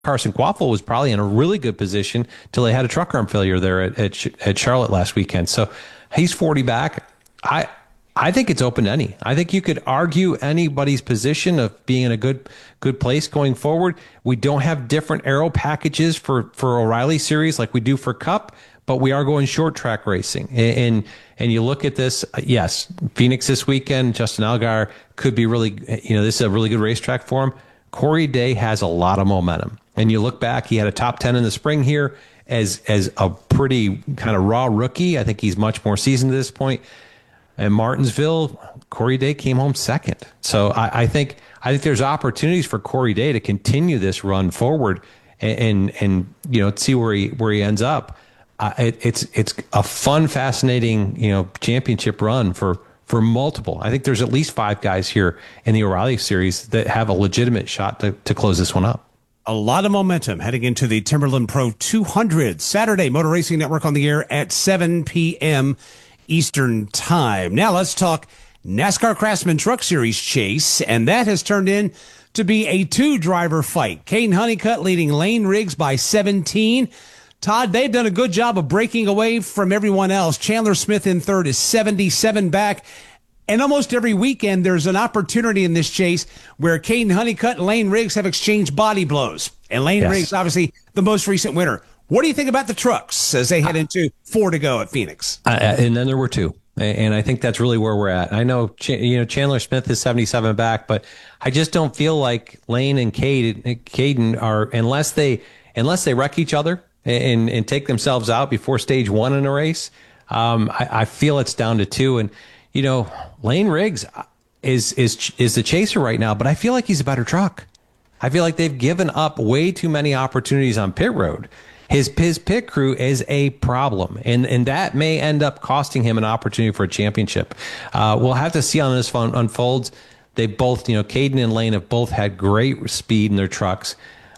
Carson Quaffle was probably in a really good position till they had a truck arm failure there at Charlotte last weekend. So he's 40 back. I think it's open to any. I think you could argue anybody's position of being in a good place going forward. We don't have different aero packages for O'Reilly series like we do for Cup, but we are going short track racing. And you look at this, yes, Phoenix this weekend, Justin Allgaier could be really, this is a really good racetrack for him. Corey Day has a lot of momentum. And you look back, he had a top 10 in the spring here as a pretty kind of raw rookie. I think he's much more seasoned at this point. In Martinsville, Corey Day came home second. So I think there's opportunities for Corey Day to continue this run forward and see where he ends up. It's a fun, fascinating championship run for multiple. I think there's at least 5 guys here in the O'Reilly series that have a legitimate shot to close this one up. A lot of momentum heading into the Timberland Pro 200 Saturday. Motor Racing Network on the air at 7 p.m. Eastern Time. Now let's talk NASCAR Craftsman Truck Series chase, and that has turned in to be a 2-driver fight. Caden Honeycutt leading Lane Riggs by 17. Todd, they've done a good job of breaking away from everyone else. Chandler Smith in third is 77 back. And almost every weekend, there's an opportunity in this chase where Caden Honeycutt and Lane Riggs have exchanged body blows. And Lane Riggs, obviously, the most recent winner. What do you think about the trucks as they head into 4 to go at Phoenix? And then there were 2. And I think that's really where we're at. I know, Chandler Smith is 77 back, but I just don't feel like Lane and Caden are, unless they wreck each other and take themselves out before stage 1 in a race. I feel it's down to 2. And, Lane Riggs is the chaser right now, but I feel like he's a better truck. I feel like they've given up way too many opportunities on pit road. His pit crew is a problem, and that may end up costing him an opportunity for a championship. We'll have to see how this unfolds. They both, Caden and Lane have both had great speed in their trucks.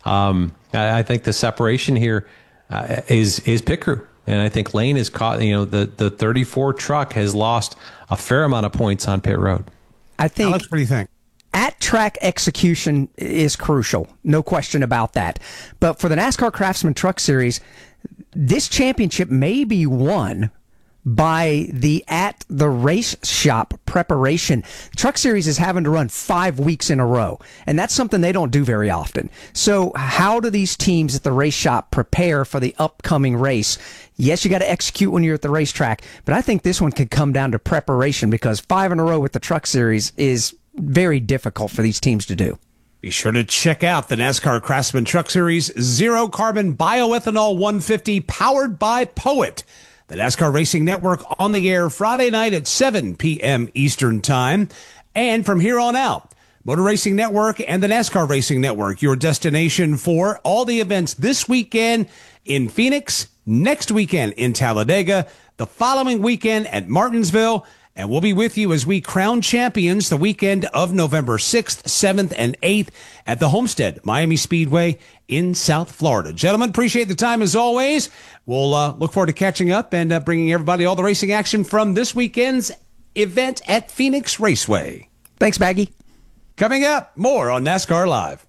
I think the separation here is pit crew. And I think Lane is caught, the 34 truck has lost a fair amount of points on pit road. I think. Alex, what do you think? At-track execution is crucial, no question about that. But for the NASCAR Craftsman Truck Series, this championship may be won by the race shop preparation. Truck Series is having to run 5 weeks in a row, and that's something they don't do very often. So how do these teams at the race shop prepare for the upcoming race? Yes, you got to execute when you're at the racetrack, but I think this one could come down to preparation because 5 in a row with the Truck Series is very difficult for these teams to do. Be sure to check out the NASCAR Craftsman Truck Series Zero Carbon Bioethanol 150 powered by Poet. The NASCAR Racing Network on the air Friday night at 7 p.m. Eastern Time. And from here on out, Motor Racing Network and the NASCAR Racing Network, your destination for all the events this weekend in Phoenix, next weekend in Talladega, the following weekend at Martinsville. And we'll be with you as we crown champions the weekend of November 6th, 7th, and 8th at the Homestead Miami Speedway in South Florida. Gentlemen, appreciate the time as always. We'll look forward to catching up and bringing everybody all the racing action from this weekend's event at Phoenix Raceway. Thanks, Maggie. Coming up, more on NASCAR Live.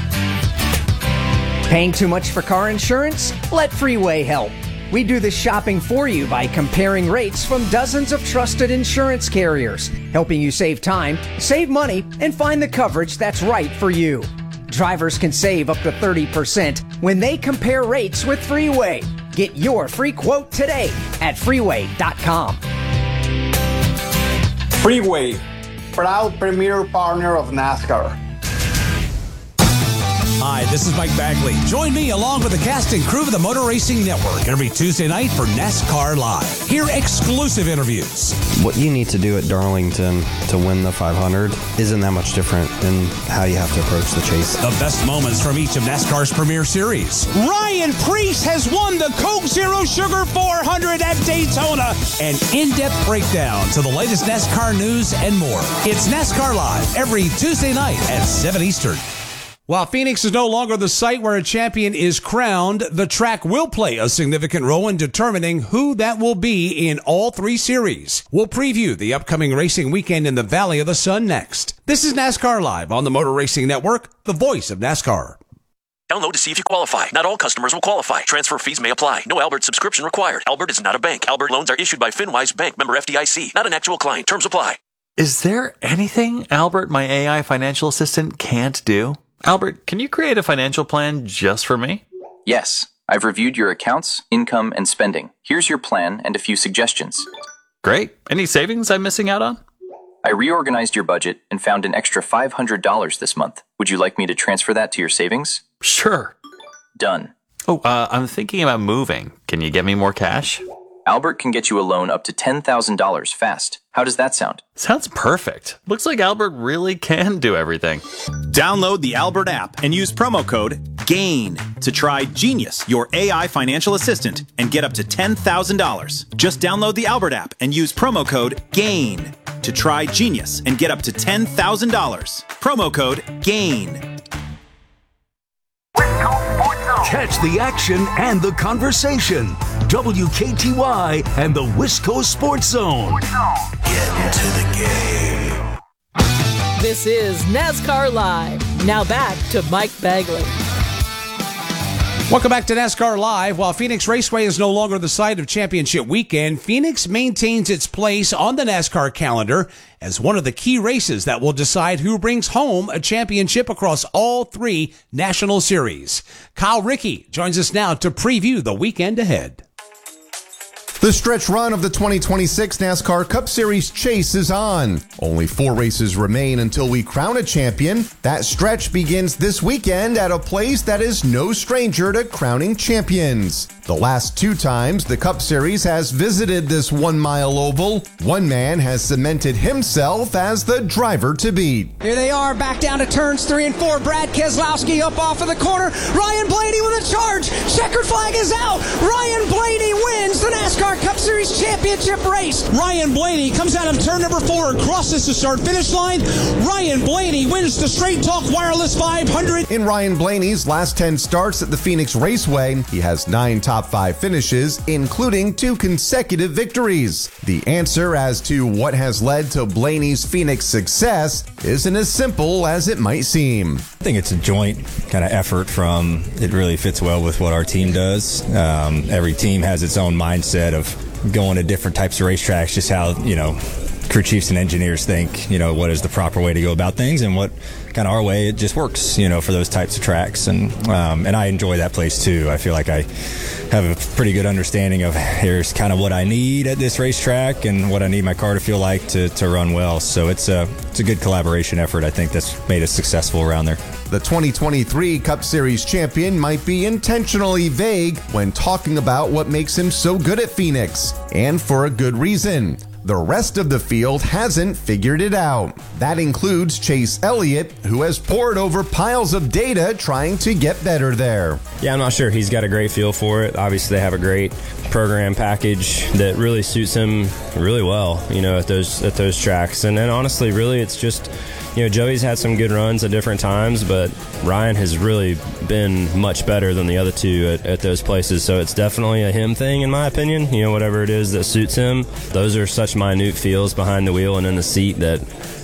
Paying too much for car insurance? Let Freeway help. We do the shopping for you by comparing rates from dozens of trusted insurance carriers, helping you save time, save money, and find the coverage that's right for you. Drivers can save up to 30% when they compare rates with Freeway. Get your free quote today at freeway.com. Freeway, proud premier partner of NASCAR. Hi, this is Mike Bagley. Join me along with the cast and crew of the Motor Racing Network every Tuesday night for NASCAR Live. Hear exclusive interviews. What you need to do at Darlington to win the 500 isn't that much different than how you have to approach the chase. The best moments from each of NASCAR's premier series. Ryan Preece has won the Coke Zero Sugar 400 at Daytona. An in-depth breakdown to the latest NASCAR news and more. It's NASCAR Live every Tuesday night at 7 Eastern. While Phoenix is no longer the site where a champion is crowned, the track will play a significant role in determining who that will be in all 3 series. We'll preview the upcoming racing weekend in the Valley of the Sun next. This is NASCAR Live on the Motor Racing Network, the voice of NASCAR. Download to see if you qualify. Not all customers will qualify. Transfer fees may apply. No Albert subscription required. Albert is not a bank. Albert loans are issued by FinWise Bank, member FDIC. Not an actual client. Terms apply. Is there anything Albert, my AI financial assistant, can't do? Albert, can you create a financial plan just for me? Yes. I've reviewed your accounts, income, and spending. Here's your plan and a few suggestions. Great. Any savings I'm missing out on? I reorganized your budget and found an extra $500 this month. Would you like me to transfer that to your savings? Sure. Done. Oh, I'm thinking about moving. Can you get me more cash? Albert can get you a loan up to $10,000 fast. How does that sound? Sounds perfect. Looks like Albert really can do everything. Download the Albert app and use promo code GAIN to try Genius, your AI financial assistant, and get up to $10,000. Just download the Albert app and use promo code GAIN to try Genius and get up to $10,000. Promo code GAIN. Catch the action and the conversation. WKTY and the Wisco Sports Zone. Get into the game. This is NASCAR Live. Now back to Mike Bagley. Welcome back to NASCAR Live. While Phoenix Raceway is no longer the site of championship weekend, Phoenix maintains its place on the NASCAR calendar as one of the key races that will decide who brings home a championship across all three national series. Kyle Rickey joins us now to preview the weekend ahead. The stretch run of the 2026 NASCAR Cup Series chase is on. Only 4 races remain until we crown a champion. That stretch begins this weekend at a place that is no stranger to crowning champions. The last 2 times the Cup Series has visited this 1-mile oval, one man has cemented himself as the driver to beat. Here they are, back down to turns 3 and 4. Brad Keselowski up off of the corner. Ryan Blaney with a charge. Checkered flag is out. Ryan Blaney wins the NASCAR Cup Series championship race. Ryan Blaney comes out of turn number 4 and crosses the start-finish line. Ryan Blaney wins the Straight Talk Wireless 500. In Ryan Blaney's last 10 starts at the Phoenix Raceway, he has 9 top 5 finishes, including 2 consecutive victories. The answer as to what has led to Blaney's Phoenix success isn't as simple as it might seem. I think it's a joint kind of effort from, it really fits well with what our team does. Every team has its own mindset of going to different types of racetracks, just how, crew chiefs and engineers think, what is the proper way to go about things, and what kind of our way, it just works, for those types of tracks. And I enjoy that place too. I feel like I have a pretty good understanding of here's kind of what I need at this racetrack and what I need my car to feel like to run well. So it's a good collaboration effort. I think that's made us successful around there. The 2023 Cup Series champion might be intentionally vague when talking about what makes him so good at Phoenix, and for a good reason. The rest of the field hasn't figured it out. That includes Chase Elliott, who has pored over piles of data trying to get better there. Yeah, I'm not sure. He's got a great feel for it. Obviously, they have a great program package that really suits him really well, at those tracks. And then honestly, really, it's just, Joey's had some good runs at different times, but Ryan has really been much better than the other two at those places. So it's definitely a him thing, in my opinion. Whatever it is that suits him. Those are such minute feels behind the wheel and in the seat that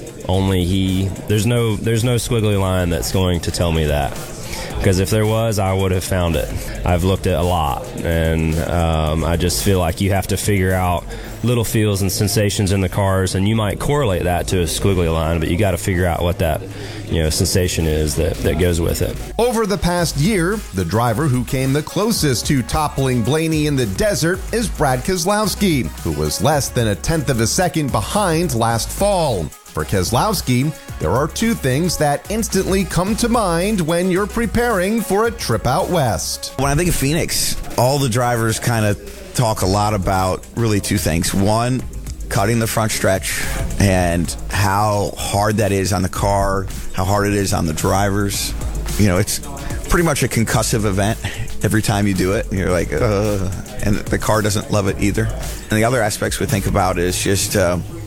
only there's no squiggly line that's going to tell me that. Because if there was, I would have found it. I've looked at a lot, and I just feel like you have to figure out little feels and sensations in the cars, and you might correlate that to a squiggly line, but you got to figure out what that sensation is that goes with it. Over the past year, the driver who came the closest to toppling Blaney in the desert is Brad Keselowski, who was less than 1/10 of a second behind last fall. For Keselowski, there are 2 things that instantly come to mind when you're preparing for a trip out west. When I think of Phoenix, all the drivers kind of talk a lot about really 2 things. One, cutting the front stretch and how hard that is on the car, how hard it is on the drivers. It's pretty much a concussive event every time you do it. You're like, and the car doesn't love it either. And the other aspects we think about is just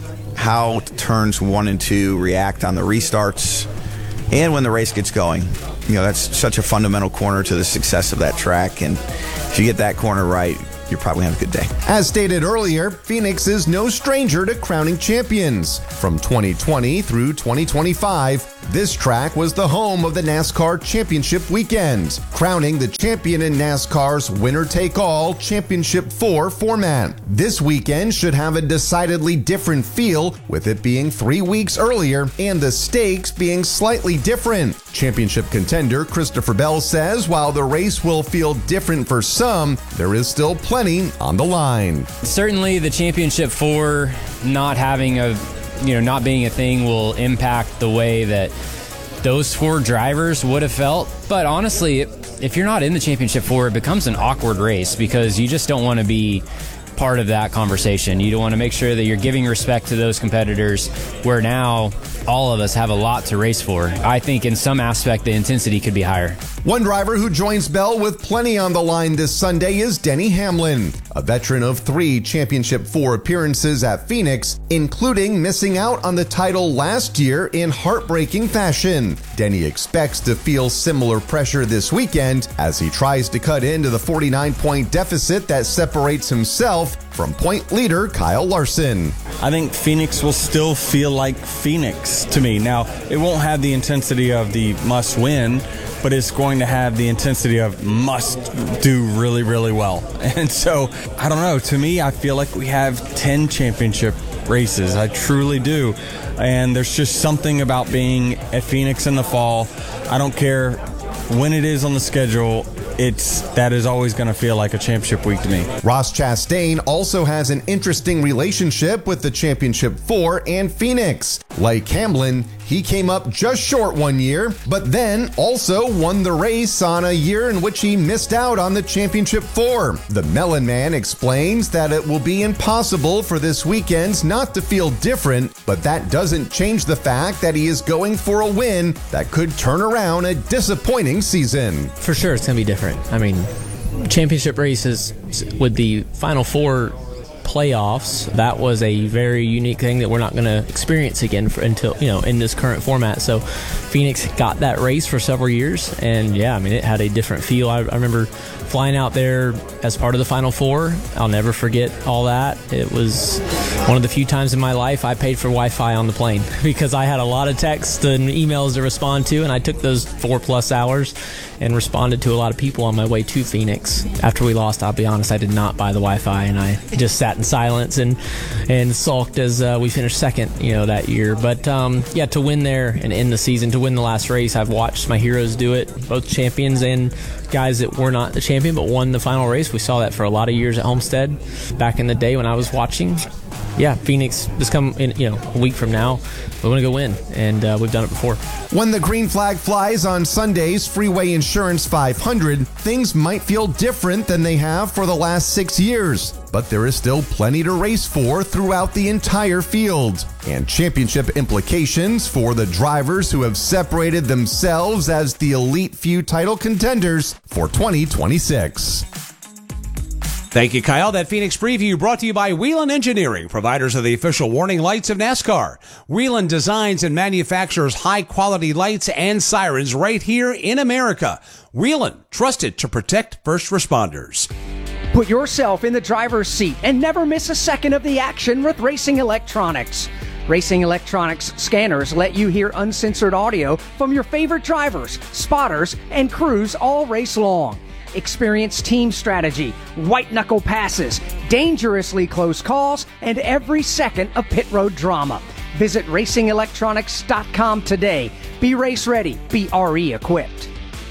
how turns 1 and 2 react on the restarts and when the race gets going. That's such a fundamental corner to the success of that track. And if you get that corner right, you're probably going to have a good day. As stated earlier, Phoenix is no stranger to crowning champions. From 2020 through 2025, This track was the home of the NASCAR Championship weekend, crowning the champion in NASCAR's winner-take-all Championship 4 format. This weekend should have a decidedly different feel, with it being 3 weeks earlier and the stakes being slightly different. Championship contender Christopher Bell says while the race will feel different for some, there is still plenty on the line. Certainly the Championship 4 not being a thing will impact the way that those 4 drivers would have felt. But honestly, if you're not in the Championship 4, it becomes an awkward race because you just don't want to be part of that conversation. You don't want to make sure that you're giving respect to those competitors where now all of us have a lot to race for. I think in some aspect the intensity could be higher. One driver who joins Bell with plenty on the line this Sunday is Denny Hamlin, a veteran of 3 Championship 4 appearances at Phoenix, including missing out on the title last year in heartbreaking fashion. Denny expects to feel similar pressure this weekend as he tries to cut into the 49-point deficit that separates himself from point leader Kyle Larson. I think Phoenix will still feel like Phoenix to me. Now, it won't have the intensity of the must win, but it's going to have the intensity of must do really, really well. And so, I don't know, to me, I feel like we have 10 championship races. I truly do. And there's just something about being at Phoenix in the fall. I don't care when it is on the schedule. That is always going to feel like a championship week to me. Ross Chastain also has an interesting relationship with the Championship 4 and Phoenix. Like Hamlin, he came up just short one year, but then also won the race on a year in which he missed out on the Championship 4. The Melon Man explains that it will be impossible for this weekend not to feel different, but that doesn't change the fact that he is going for a win that could turn around a disappointing season. For sure, it's going to be different. I mean, championship races with the Final Four playoffs, that was a very unique thing that we're not going to experience again until in this current format. So Phoenix got that race for several years, and yeah, I mean, it had a different feel. I remember flying out there as part of the Final Four. I'll never forget all that. It was one of the few times in my life I paid for Wi-Fi on the plane because I had a lot of texts and emails to respond to, and I took those 4+ hours and responded to a lot of people on my way to Phoenix. After we lost, I'll be honest, I did not buy the Wi-Fi, and I just sat in silence and sulked as we finished second, that year. But yeah, to win there and end the season, to win the last race, I've watched my heroes do it, both champions and guys that were not the champion but won the final race. We saw that for a lot of years at Homestead back in the day when I was watching. Yeah, Phoenix just come in, a week from now, we want to go win, and we've done it before. When the green flag flies on Sunday's Freeway Insurance 500, things might feel different than they have for the last 6 years, but there is still plenty to race for throughout the entire field, and championship implications for the drivers who have separated themselves as the elite few title contenders for 2026. Thank you, Kyle. That Phoenix preview brought to you by Whelen Engineering, providers of the official warning lights of NASCAR. Whelen designs and manufactures high-quality lights and sirens right here in America. Whelen, trusted to protect first responders. Put yourself in the driver's seat and never miss a second of the action with Racing Electronics. Racing Electronics scanners let you hear uncensored audio from your favorite drivers, spotters, and crews all race long. Experience team strategy, white-knuckle passes, dangerously close calls, and every second of pit road drama. Visit RacingElectronics.com today. Be race ready. Be RE equipped.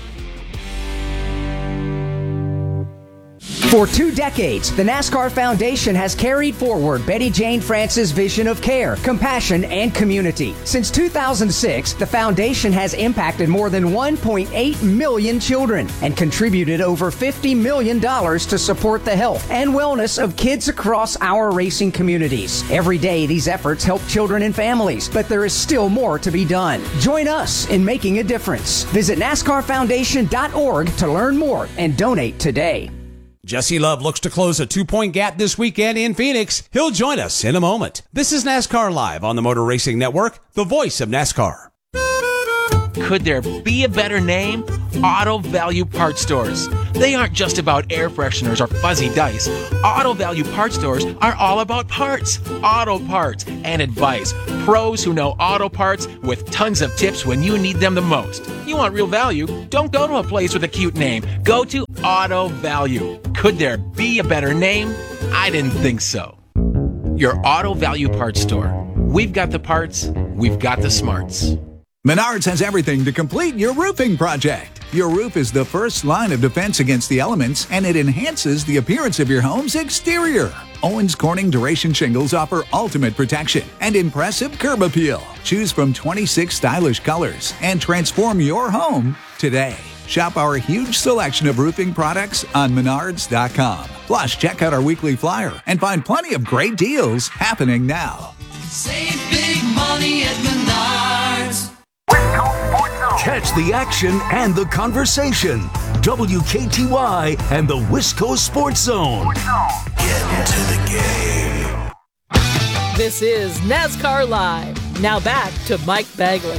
For 2 decades, the NASCAR Foundation has carried forward Betty Jane France's vision of care, compassion, and community. Since 2006, the foundation has impacted more than 1.8 million children and contributed over $50 million to support the health and wellness of kids across our racing communities. Every day, these efforts help children and families, but there is still more to be done. Join us in making a difference. Visit NASCARFoundation.org to learn more and donate today. Jesse Love looks to close a 2-point gap this weekend in Phoenix. He'll join us in a moment. This is NASCAR Live on the Motor Racing Network, the voice of NASCAR. Could there be a better name? Auto Value Parts Stores. They aren't just about air fresheners or fuzzy dice. Auto Value Parts Stores are all about parts, auto parts, and advice. Pros who know auto parts with tons of tips when you need them the most. You want real value? Don't go to a place with a cute name. Go to Auto Value. Could there be a better name? I didn't think so. Your Auto Value Parts Store. We've got the parts, we've got the smarts. Menards has everything to complete your roofing project. Your roof is the first line of defense against the elements, and it enhances the appearance of your home's exterior. Owens Corning Duration Shingles offer ultimate protection and impressive curb appeal. Choose from 26 stylish colors and transform your home today. Shop our huge selection of roofing products on Menards.com. Plus, check out our weekly flyer and find plenty of great deals happening now. Save big money at Menards. Catch the action and the conversation. WKTY and the Wisco Sports Zone. Get into the game. This is NASCAR Live. Now back to Mike Bagley.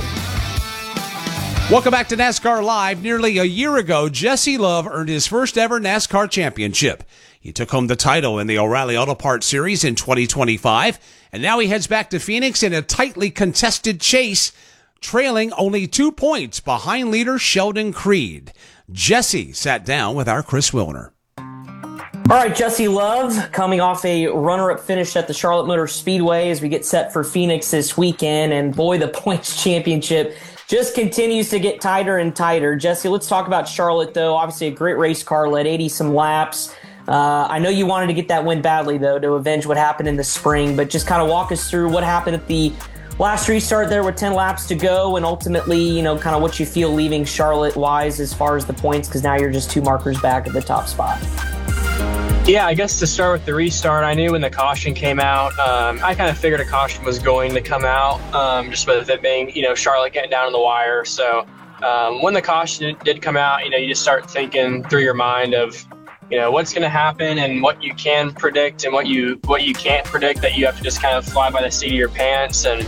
Welcome back to NASCAR Live. Nearly a year ago, Jesse Love earned his first ever NASCAR championship. He took home the title in the O'Reilly Auto Parts Series in 2025, and now he heads back to Phoenix in a tightly contested chase, trailing only 2 points behind leader Sheldon Creed. Jesse sat down with our Chris Wilner. All right, Jesse Love coming off a runner-up finish at the Charlotte Motor Speedway as we get set for Phoenix this weekend, and boy, the points championship just continues to get tighter and tighter. Jesse, let's talk about Charlotte, though. Obviously a great race car, led 80-some laps. I know you wanted to get that win badly, though, to avenge what happened in the spring, but just kind of walk us through what happened at the last restart there with 10 laps to go, and ultimately, you know, kind of what you feel leaving Charlotte-wise as far as the points, because now you're just 2 markers back at the top spot. Yeah, I guess to start with the restart, I knew when the caution came out, I kind of figured a caution was going to come out, just with it being, you know, Charlotte getting down to the wire. So when the caution did come out, you know, you just start thinking through your mind of, you know, what's going to happen and what you can predict and what you can't predict, that you have to just kind of fly by the seat of your pants. And,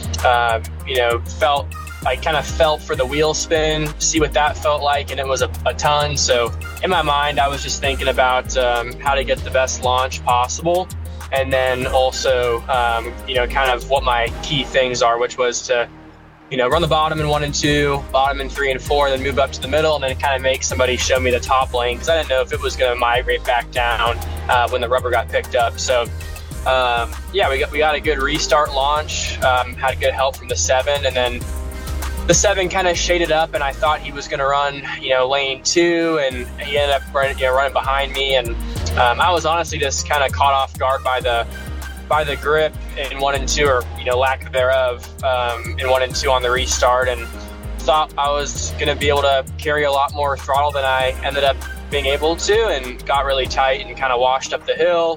you know, I kind of felt for the wheel spin, see what that felt like, and it was a ton. So in my mind, I was just thinking about how to get the best launch possible. And then also, you know, kind of what my key things are, which was to, you know, run the bottom in 1 and 2, bottom in 3 and 4, and then move up to the middle, and then kind of make somebody show me the top lane, because I didn't know if it was going to migrate back down when the rubber got picked up. So, yeah, we got a good restart launch, had good help from the 7, and then the 7 kind of shaded up, and I thought he was going to run, you know, lane 2, and he ended up running behind me, and I was honestly just kind of caught off guard by the grip in 1 and 2, or, you know, lack thereof, in 1 and 2 on the restart, and thought I was going to be able to carry a lot more throttle than I ended up being able to, and got really tight and kind of washed up the hill.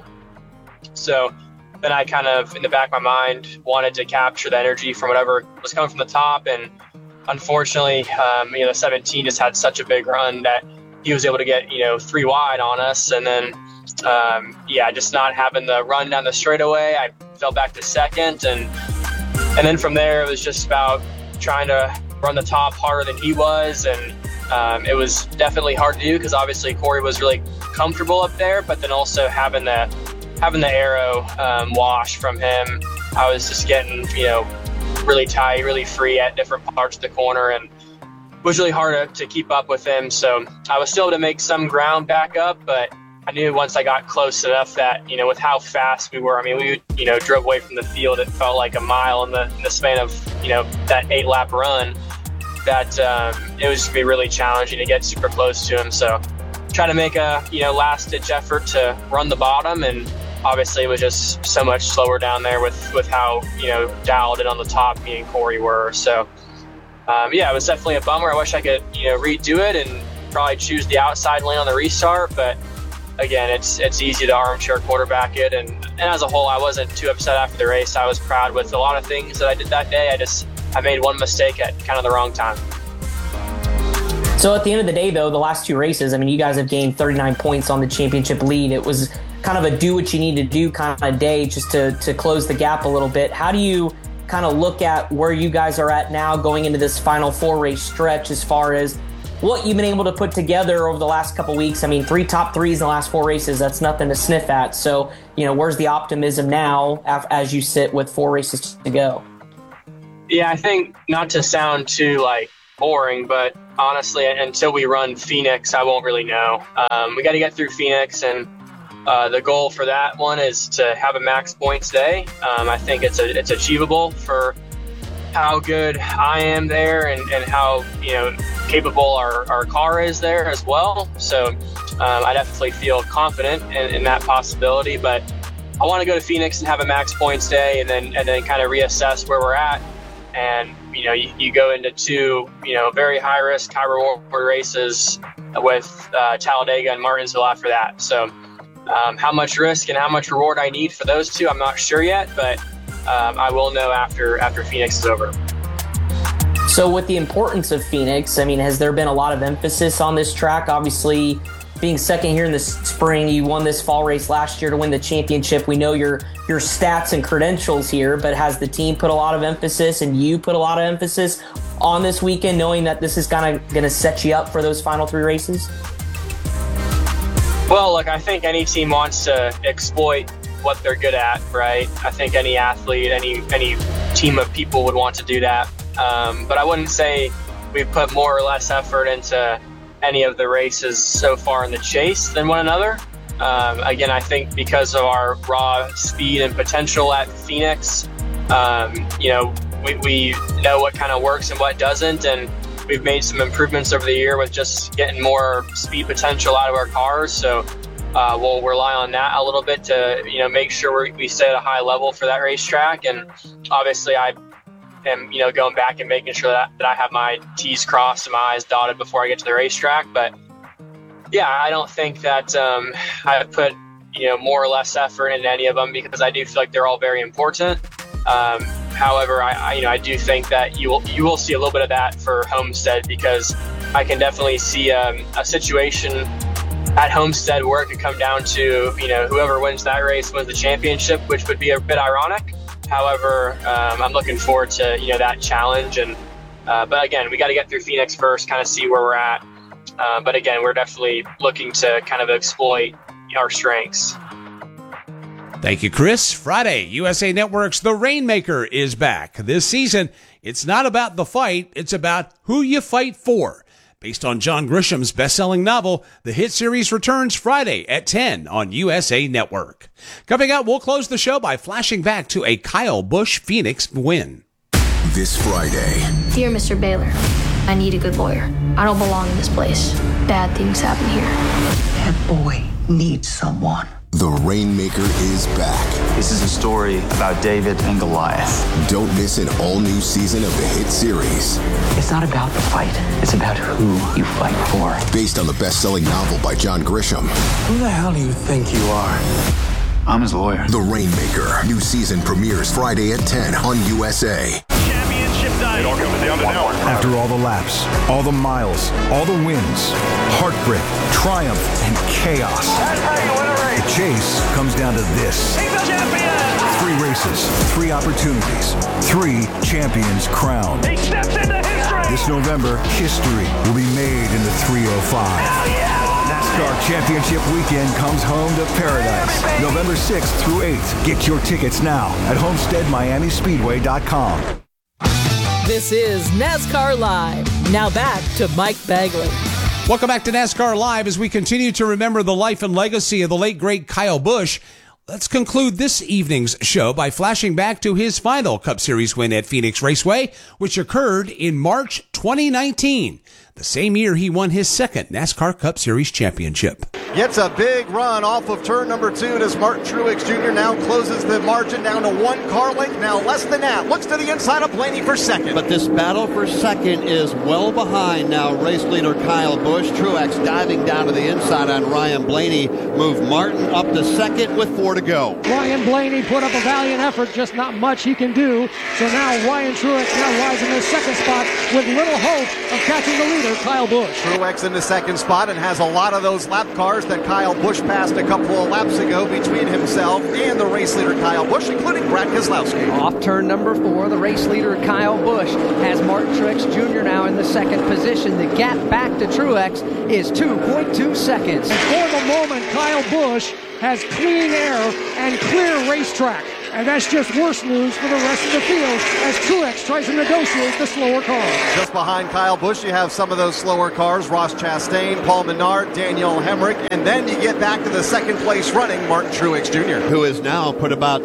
So then I kind of, in the back of my mind, wanted to capture the energy from whatever was coming from the top, and unfortunately, you know, the 17 just had such a big run that he was able to get, you know, 3 wide on us, and then yeah, just not having the run down the straightaway, I fell back to second, and then from there it was just about trying to run the top harder than he was, and it was definitely hard to do because obviously Corey was really comfortable up there, but then also having the aero wash from him, I was just getting, you know, really tight, really free at different parts of the corner, and it was really hard to keep up with him. So I was still able to make some ground back up, but I knew once I got close enough that, you know, with how fast we were, I mean, we, you know, drove away from the field. It felt like a mile in the span of, you know, that 8-lap run, that it was going to be really challenging to get super close to him. So trying to make a, you know, last-ditch effort to run the bottom, and obviously it was just so much slower down there with how, you know, dialed in on the top me and Corey were. So, yeah, it was definitely a bummer. I wish I could, you know, redo it and probably choose the outside lane on the restart, but again, it's easy to armchair quarterback it, and as a whole, I wasn't too upset after the race. I was proud with a lot of things that I did that day. I made one mistake at kind of the wrong time. So at the end of the day, though, the last 2 races, I mean, you guys have gained 39 points on the championship lead. It was kind of a do what you need to do kind of day just to close the gap a little bit. How do you kind of look at where you guys are at now going into this final 4-race stretch as far as what you've been able to put together over the last couple weeks. I mean, 3 top 3s in the last 4 races, that's nothing to sniff at. So, where's the optimism now as you sit with 4 races to go? Yeah, I think, not to sound too boring, but honestly, until we run Phoenix, I won't really know. We got to get through Phoenix, and the goal for that one is to have a max points day. I think it's achievable for how good I am there and how capable our car is there as well. So I definitely feel confident in that possibility. But I want to go to Phoenix and have a max points day, and then kind of reassess where we're at. And you go into 2 very high risk, high reward races with Talladega and Martinsville after that. So how much risk and how much reward I need for those 2, I'm not sure yet, but I will know after Phoenix is over. So with the importance of Phoenix, I mean, has there been a lot of emphasis on this track? Obviously, being second here in the spring, you won this fall race last year to win the championship. We know your stats and credentials here, but has the team put a lot of emphasis and you put a lot of emphasis on this weekend, knowing that this is kind of going to set you up for those final 3 races? Well, look, I think any team wants to exploit what they're good at, right? I think any athlete, any team of people would want to do that. But I wouldn't say we've put more or less effort into any of the races so far in the chase than one another. Again, I think because of our raw speed and potential at Phoenix, we know what kind of works and what doesn't, and we've made some improvements over the year with just getting more speed potential out of our cars. So we'll rely on that a little bit to make sure we stay at a high level for that racetrack. And obviously I am going back and making sure that I have my T's crossed and my I's dotted before I get to the racetrack. But yeah, I don't think that I put more or less effort into any of them, because I do feel like they're all very important. However, I do think that you will see a little bit of that for Homestead, because I can definitely see a situation at Homestead where it could come down to whoever wins that race wins the championship, which would be a bit ironic. However, I'm looking forward to that challenge, and but again, we got to get through Phoenix first, kind of see where we're at. But again, we're definitely looking to kind of exploit our strengths. Thank you, Chris. Friday, USA Network's The Rainmaker is back. This season, it's not about the fight, it's about who you fight for. Based on John Grisham's best-selling novel, the hit series returns Friday at 10 on USA Network. Coming up, we'll close the show by flashing back to a Kyle Busch Phoenix win. This Friday. Dear Mr. Baylor, I need a good lawyer. I don't belong in this place. Bad things happen here. That boy needs someone. The Rainmaker is back. This is a story about David and Goliath. Don't miss an all-new season of the hit series. It's not about the fight. It's about who you fight for. Based on the best-selling novel by John Grisham. Who the hell do you think you are? I'm his lawyer. The Rainmaker. New season premieres Friday at 10 on USA. Championship night. It all comes down to now. After all the laps, all the miles, all the wins, heartbreak, triumph, and chaos. That's how you win a race. The chase comes down to this. He's a champion. 3 races, 3 opportunities, 3 champions crowned. He steps into history. This November, history will be made in the 305. Hell yeah! NASCAR Championship Weekend comes home to paradise. November 6th through 8th. Get your tickets now at HomesteadMiamiSpeedway.com. This is NASCAR Live. Now back to Mike Bagley. Welcome back to NASCAR Live as we continue to remember the life and legacy of the late, great Kyle Busch. Let's conclude this evening's show by flashing back to his final Cup Series win at Phoenix Raceway, which occurred in March 2019, the same year he won his second NASCAR Cup Series championship. Gets a big run off of turn number 2 as Martin Truex Jr. now closes the margin down to 1 car length, now less than that. Looks to the inside of Blaney for second. But this battle for second is well behind now race leader Kyle Busch. Truex diving down to the inside on Ryan Blaney. Moved Martin up to second with 4 to go. Ryan Blaney put up a valiant effort, just not much he can do. So now Ryan Truex now lies in the second spot with little hope of catching the leader, Kyle Busch. Truex in the second spot and has a lot of those lap cars that Kyle Busch passed a couple of laps ago between himself and the race leader Kyle Busch, including Brad Keselowski. Off turn number 4, the race leader Kyle Busch has Martin Truex Jr. now in the second position. The gap back to Truex is 2.2 seconds. And for the moment, Kyle Busch has clean air and clear racetrack. And that's just worse news for the rest of the field as Truex tries to negotiate the slower car. Just behind Kyle Busch, you have some of those slower cars, Ross Chastain, Paul Menard, Daniel Hemrick, and then you get back to the second place running Martin Truex Jr. Who has now put about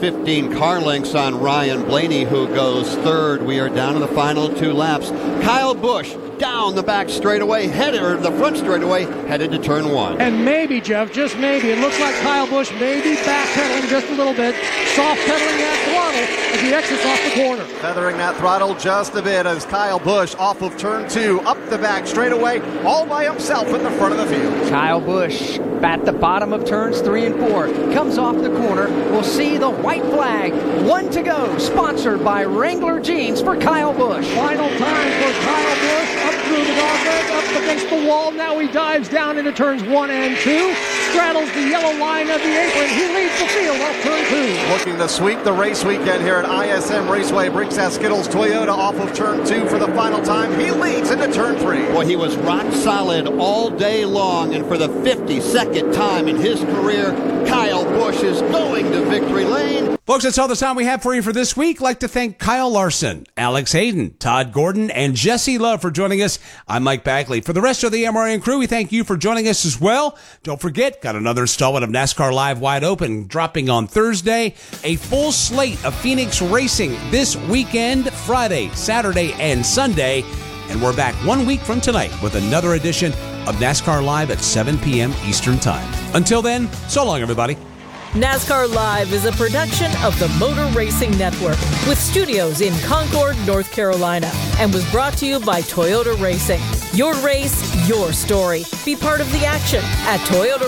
15 car lengths on Ryan Blaney, who goes third. We are down to the final 2 laps. Kyle Busch down the back straightaway, the front straightaway, headed to turn 1. And maybe, Jeff, just maybe, it looks like Kyle Busch may be backpedaling just a little bit, soft pedaling that throttle as he exits off the corner. Feathering that throttle just a bit as Kyle Busch off of turn 2, up the back straightaway, all by himself in the front of the field. Kyle Busch at the bottom of turns 3 and 4 comes off the corner. We'll see the white flag. 1 to go, sponsored by Wrangler Jeans for Kyle Busch. Final time for Kyle Busch. Up through the dogleg, up against the wall. Now he dives down into turns 1 and 2. Straddles the yellow line of the apron. He leads the field off turn 2. Looking to sweep the race weekend here at ISM Raceway. Bricks at Skittles Toyota off of turn 2 for the final time. He leads into turn 3. Boy, he was rock solid all day long, and for the 52nd time in his career, Kyle Busch is going to victory lane. Folks, that's all the time we have for you for this week. I'd like to thank Kyle Larson, Alex Hayden, Todd Gordon, and Jesse Love for joining us. I'm Mike Bagley. For the rest of the MRN crew, we thank you for joining us as well. Don't forget, got another installment of NASCAR Live Wide Open dropping on Thursday. A full slate of Phoenix racing this weekend, Friday, Saturday, and Sunday. And we're back 1 week from tonight with another edition of NASCAR Live at 7 p.m. Eastern Time. Until then, so long, everybody. NASCAR Live is a production of the Motor Racing Network with studios in Concord, North Carolina, and was brought to you by Toyota Racing. Your race, your story. Be part of the action at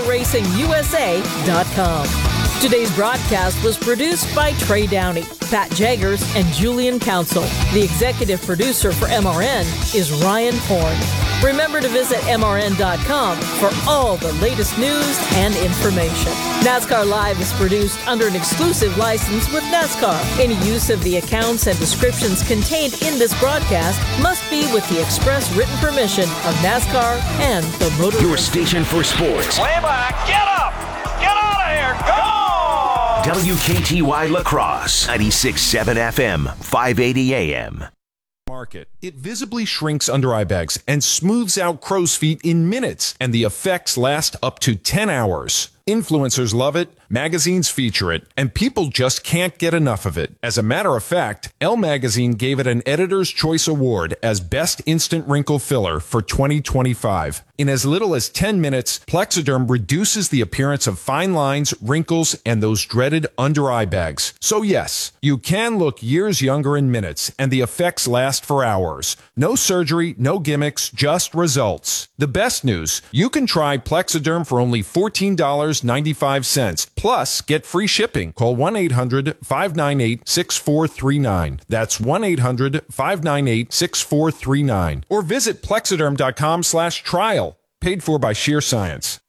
ToyotaRacingUSA.com. Today's broadcast was produced by Trey Downey, Pat Jaggers, and Julian Council. The executive producer for MRN is Ryan Horn. Remember to visit MRN.com for all the latest news and information. NASCAR Live is produced under an exclusive license with NASCAR. Any use of the accounts and descriptions contained in this broadcast must be with the express written permission of NASCAR and the Motor Your station for sports. Way back. Get up. Get out of here. Go! WKTY La Crosse, 96.7 FM, 580 AM. Market. It visibly shrinks under eye bags and smooths out crow's feet in minutes, and the effects last up to 10 hours. Influencers love it, magazines feature it, and people just can't get enough of it. As a matter of fact, Elle Magazine gave it an Editor's Choice Award as Best Instant Wrinkle Filler for 2025. In as little as 10 minutes, Plexiderm reduces the appearance of fine lines, wrinkles, and those dreaded under eye bags. So yes, you can look years younger in minutes, and the effects last for hours. No surgery, no gimmicks, just results. The best news, you can try Plexiderm for only $14.95. Plus, get free shipping. Call 1-800-598-6439. That's 1-800-598-6439. Or visit Plexiderm.com/trial. Paid for by Sheer Science.